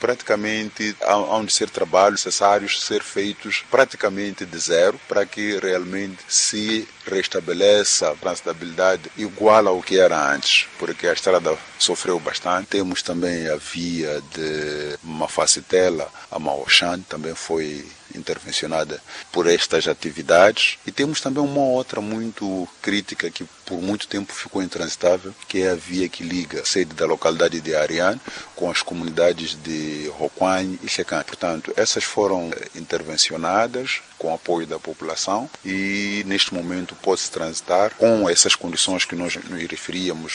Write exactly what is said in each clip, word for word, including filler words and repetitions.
praticamente há de ser trabalhos necessários ser feitos praticamente de zero para que realmente se restabeleça a transitabilidade igual ao que era antes, porque a estrada sofreu bastante. Temos também a via de Mafacitela a Maoxan, também foi intervencionada por estas atividades. E temos também uma outra muito crítica que por muito tempo ficou intransitável, que é a via que liga a sede da localidade de Ariane com as comunidades de Roquane e Checan. Portanto, essas foram intervencionadas com apoio da população e neste momento pode-se transitar com essas condições que nós nos referíamos.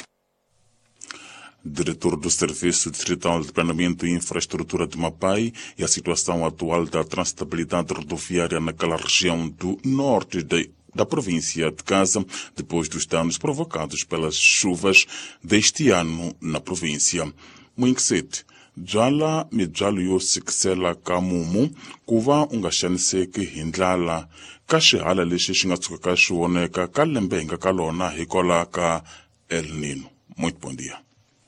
Diretor do Serviço Distrital de Planeamento e Infraestrutura de Mapai, e a situação atual da transitabilidade rodoviária naquela região do norte de, da província de Gaza, depois dos danos provocados pelas chuvas deste ano na província. Muinksete, Jala Mijalo Yosikisela Kamumu, kuva ungashaniseki hindlala, kashihala lexi xi nga tshuka ka xi voneka ka lembe hinga ka lona hikwalaho ka El Nino. Muito bom dia.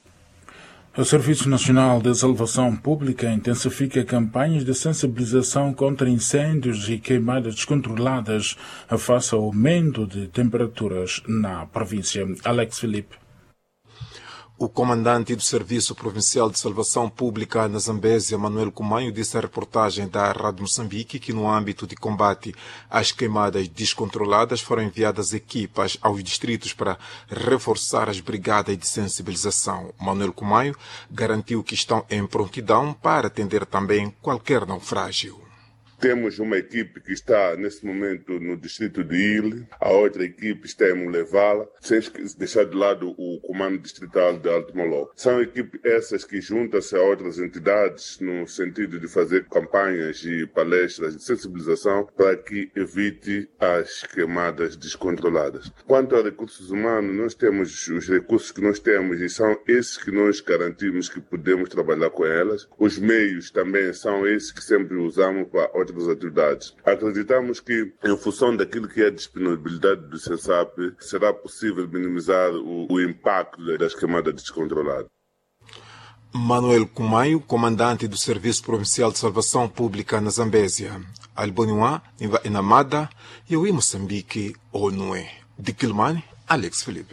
O Serviço Nacional de Salvação Pública intensifica campanhas de sensibilização contra incêndios e queimadas descontroladas face ao aumento de temperaturas na província. Alex Felipe. O comandante do Serviço Provincial de Salvação Pública na Zambésia, Manuel Kumanho, disse à reportagem da Rádio Moçambique que no âmbito de combate às queimadas descontroladas foram enviadas equipas aos distritos para reforçar as brigadas de sensibilização. Manuel Kumanho garantiu que estão em prontidão para atender também qualquer naufrágio. Temos uma equipe que está, nesse momento, no distrito de Ile, a outra equipe está em Mulevala, sem deixar de lado o comando distrital de Alto Molo. São equipes essas que juntam-se a outras entidades no sentido de fazer campanhas e palestras de sensibilização para que evite as queimadas descontroladas. Quanto a recursos humanos, nós temos os recursos que nós temos e são esses que nós garantimos que podemos trabalhar com elas. Os meios também são esses que sempre usamos para outras atividades. Acreditamos que, em função daquilo que é a disponibilidade do SENSAP, será possível minimizar o, o impacto das queimadas descontroladas. Manuel Kumanho, comandante do Serviço Provincial de Salvação Pública na Zambésia. Alboniwa, Inamada, e o Moçambique, Onue. De Quilmane, Alex Felipe.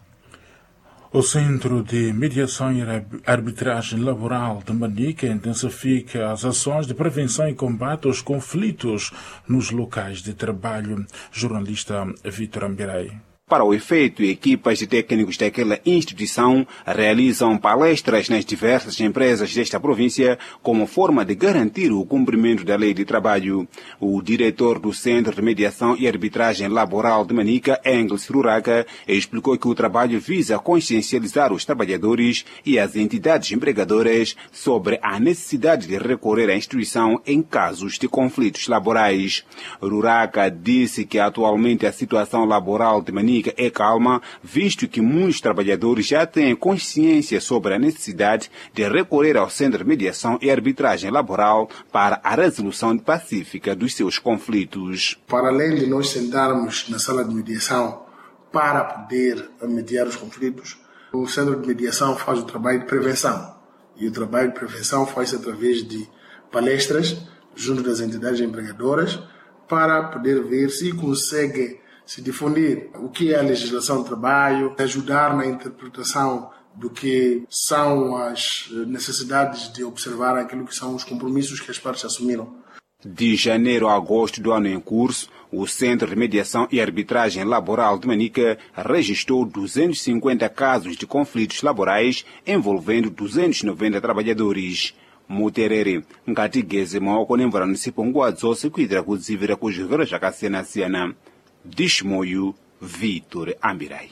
O Centro de Mediação e Arbitragem Laboral de Manica intensifica as ações de prevenção e combate aos conflitos nos locais de trabalho. Jornalista Vítor Ambirei. Para o efeito, equipas de técnicos daquela instituição realizam palestras nas diversas empresas desta província como forma de garantir o cumprimento da lei de trabalho. O diretor do Centro de Mediação e Arbitragem Laboral de Manica, Engels Ruraca, explicou que o trabalho visa consciencializar os trabalhadores e as entidades empregadoras sobre a necessidade de recorrer à instituição em casos de conflitos laborais. Ruraca disse que atualmente a situação laboral de Manica é calma, visto que muitos trabalhadores já têm consciência sobre a necessidade de recorrer ao Centro de Mediação e Arbitragem Laboral para a resolução pacífica dos seus conflitos. Para além de nós sentarmos na sala de mediação para poder mediar os conflitos, o Centro de Mediação faz o trabalho de prevenção. E o trabalho de prevenção faz-se através de palestras junto das entidades empregadoras para poder ver se consegue se difundir o que é a legislação do trabalho, ajudar na interpretação do que são as necessidades de observar aquilo que são os compromissos que as partes assumiram. De janeiro a agosto do ano em curso, o Centro de Mediação e Arbitragem Laboral de Manica registrou duzentos e cinquenta casos de conflitos laborais envolvendo duzentos e noventa trabalhadores. Muterere, Nkatigeze Maoko Nemvarano Sipongwadzo Sequidra Kudzivira Kujivera Jacasena Dishmoyu Vitor Ambirai.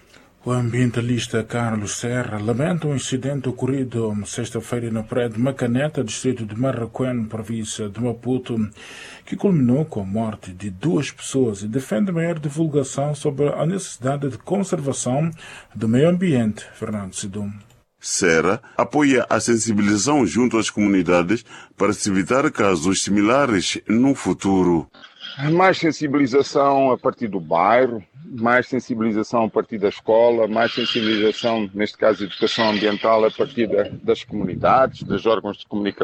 O ambientalista Carlos Serra lamenta um incidente ocorrido sexta-feira na praia de Macaneta, distrito de Marraquém, província de Maputo, que culminou com a morte de duas pessoas e defende maior divulgação sobre a necessidade de conservação do meio ambiente. Fernando Sidum. Serra apoia a sensibilização junto às comunidades para se evitar casos similares no futuro. Mais sensibilização a partir do bairro, mais sensibilização a partir da escola, mais sensibilização, neste caso, educação ambiental, a partir da, das comunidades, dos órgãos de comunicação